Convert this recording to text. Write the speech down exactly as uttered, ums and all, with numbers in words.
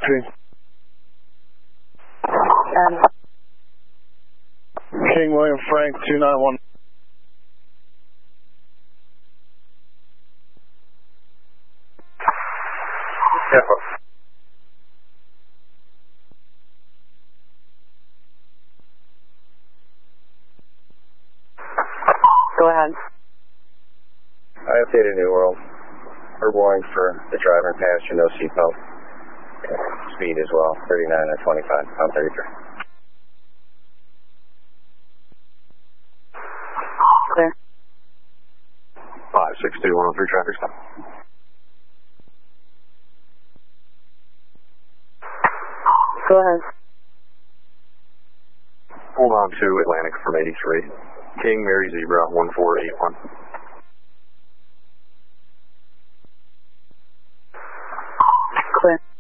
King. Um, King William Frank, two nine one. Careful. Go ahead. I updated New World. We're warning for the driver and passenger, no seatbelt. Speed as well, thirty-nine and twenty-five, pound thirty-three. Clear. five six two one oh three traffic stop. Go ahead. Hold on to Atlantic from eighty-three. King Mary Zebra one four eight one. Clear.